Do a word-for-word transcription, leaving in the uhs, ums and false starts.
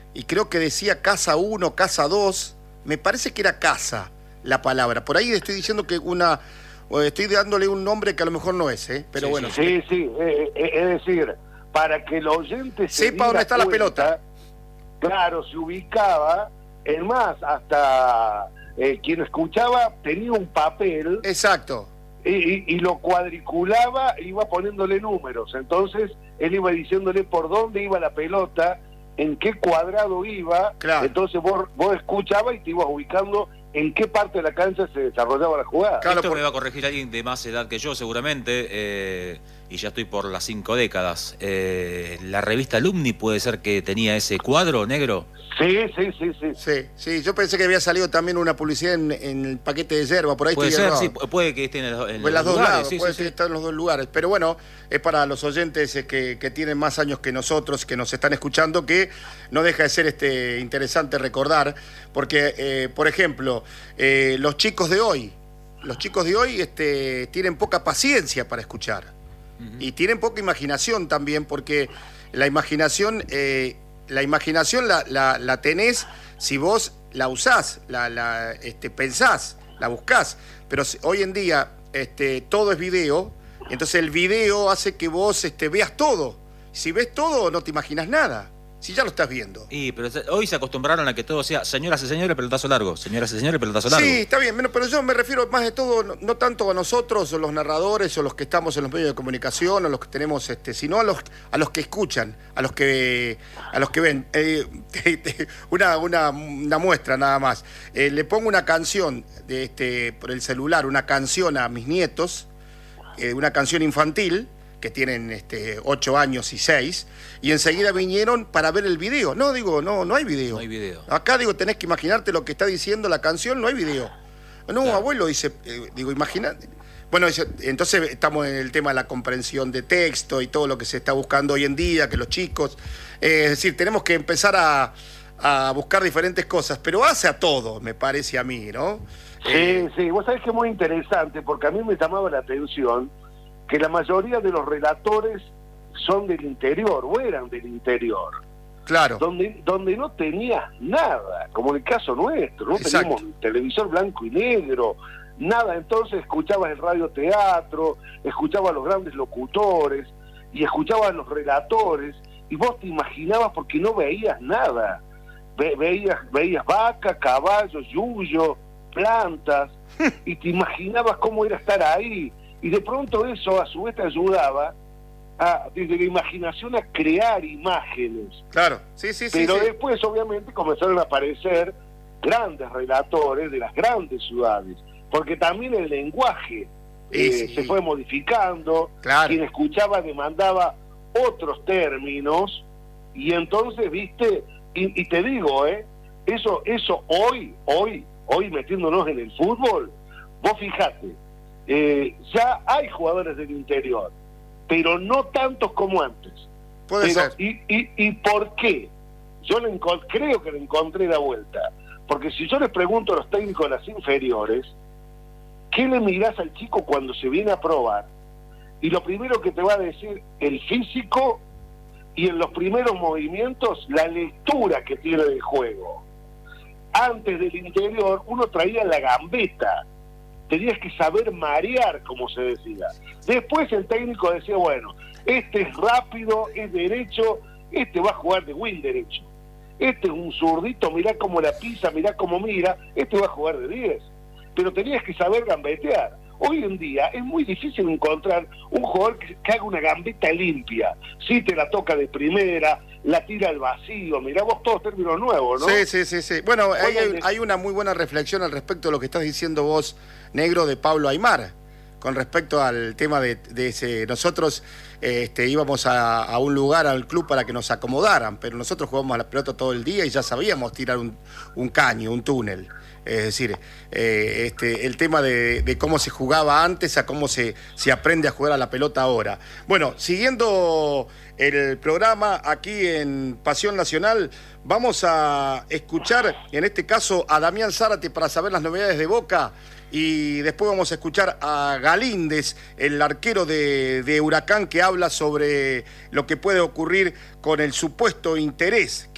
y creo que decía casa uno, casa dos, me parece que era casa la palabra. Por ahí estoy diciendo que una, estoy dándole un nombre que a lo mejor no es, ¿eh? Pero sí, bueno. Sí, sí, eh, eh, es decir, para que el oyente se sepa dónde está cuenta, la pelota. Claro, se ubicaba, es más, hasta eh, quien escuchaba tenía un papel. Exacto. Y, y, y lo cuadriculaba e iba poniéndole números. Entonces él iba diciéndole por dónde iba la pelota, en qué cuadrado iba. Claro. Entonces vos, vos escuchabas y te ibas ubicando en qué parte de la cancha se desarrollaba la jugada. Claro, esto por... me va a corregir alguien de más edad que yo seguramente, eh, y ya estoy por las cinco décadas. Eh, ¿La revista Alumni puede ser que tenía ese cuadro negro? Sí, sí, sí, sí. Sí, sí, yo pensé que había salido también una publicidad en, en el paquete de yerba, por ahí puede estoy ser, errado. sí, puede que esté en, el, en pues los dos lugares. Lados, sí, puede sí, ser sí. que esté en los dos lugares. Pero bueno, es para los oyentes que, que tienen más años que nosotros, que nos están escuchando, que no deja de ser este interesante recordar, porque, eh, por ejemplo, eh, los chicos de hoy, los chicos de hoy este, tienen poca paciencia para escuchar. Uh-huh. Y tienen poca imaginación también, porque la imaginación... Eh, La imaginación la, la, la tenés si vos la usás, la, la este, pensás, la buscás. Pero si, hoy en día este, todo es video, entonces el video hace que vos este, veas todo. Si ves todo, no te imaginas nada. Si ya lo estás viendo. Y, pero hoy se acostumbraron a que todo sea señoras y señores, pelotazo largo. Señoras y señores, pelotazo largo. Sí, está bien, pero yo me refiero más de todo, no, no tanto a nosotros, o los narradores, o los que estamos en los medios de comunicación, o los que tenemos, este, sino a los, a los que escuchan, a los que, a los que ven. Eh, una, una, una muestra nada más. Eh, le pongo una canción de este, por el celular, una canción a mis nietos, eh, una canción infantil, que tienen este, ocho años y seis, y enseguida vinieron para ver el video. No, digo, no, no hay video. No hay video. Acá, digo, tenés que imaginarte lo que está diciendo la canción, no hay video. No, claro. Abuelo, dice, eh, digo, imagínate. Bueno, dice, entonces estamos en el tema de la comprensión de texto y todo lo que se está buscando hoy en día, que los chicos... Eh, es decir, tenemos que empezar a, a buscar diferentes cosas, pero hace a todo, me parece a mí, ¿no? Sí, eh, sí, vos sabés que es muy interesante, porque a mí me llamaba la atención que la mayoría de los relatores son del interior, o eran del interior. Claro. Donde, donde no tenías nada, como en el caso nuestro, no Exacto. teníamos televisor blanco y negro, nada. Entonces escuchabas el radioteatro, escuchabas a los grandes locutores, y escuchabas a los relatores, y vos te imaginabas porque no veías nada. Ve, veías, veías vaca, caballos, yuyo, plantas, y te imaginabas cómo era estar ahí. Y de pronto eso a su vez te ayudaba a, desde la imaginación a crear imágenes. Claro, sí, sí, sí. Pero sí. después obviamente comenzaron a aparecer grandes relatores de las grandes ciudades, porque también el lenguaje eh, sí, sí. se fue modificando, claro. Quien escuchaba demandaba otros términos, y entonces, viste, y, y te digo, eh, eso, eso hoy, hoy, hoy metiéndonos en el fútbol, vos fijate, Eh, ya hay jugadores del interior, pero no tantos como antes. Puede pero, ser. Y, y, ¿Y por qué? Yo le creo que le encontré la vuelta. Porque si yo les pregunto a los técnicos de las inferiores, ¿qué le mirás al chico cuando se viene a probar? Y lo primero que te va a decir el físico, y en los primeros movimientos la lectura que tiene del juego. Antes del interior uno traía la gambeta, tenías que saber marear, como se decía. Después el técnico decía, bueno, este es rápido, es derecho, este va a jugar de win derecho. Este es un zurdito, mirá cómo la pisa, mirá cómo mira, este va a jugar de diez. Pero tenías que saber gambetear. Hoy en día es muy difícil encontrar un jugador que, que haga una gambeta limpia. Si te la toca de primera, la tira al vacío, mirá vos todos términos nuevos, ¿no? Sí, sí, sí, sí. Bueno, hay, hay una muy buena reflexión al respecto de lo que estás diciendo vos, Negro, de Pablo Aimar, con respecto al tema de, de ese... Nosotros este, íbamos a, a un lugar, al club, para que nos acomodaran, pero nosotros jugábamos a la pelota todo el día y ya sabíamos tirar un, un caño, un túnel. Es decir, eh, este, el tema de, de cómo se jugaba antes a cómo se, se aprende a jugar a la pelota ahora. Bueno, siguiendo el programa aquí en Pasión Nacional, vamos a escuchar, en este caso, a Damián Zárate para saber las novedades de Boca, y después vamos a escuchar a Galíndez, el arquero de, de Huracán, que habla sobre lo que puede ocurrir con el supuesto interés